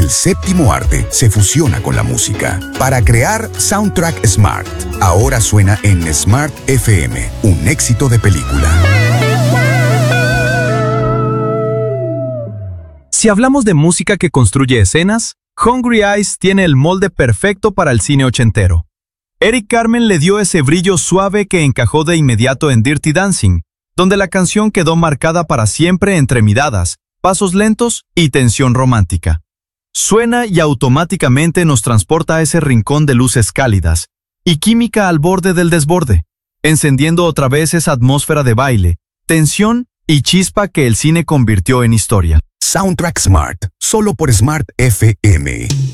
el séptimo arte se fusiona con la música para crear Soundtrack Smart. Ahora suena en Smart FM, un éxito de película. Si hablamos de música que construye escenas, Hungry Eyes tiene el molde perfecto para el cine ochentero. Eric Carmen le dio ese brillo suave que encajó de inmediato en Dirty Dancing, donde la canción quedó marcada para siempre entre miradas, pasos lentos y tensión romántica. Suena y automáticamente nos transporta a ese rincón de luces cálidas y química al borde del desborde, encendiendo otra vez esa atmósfera de baile, tensión y chispa que el cine convirtió en historia. Soundtrack Smart, solo por Smart FM.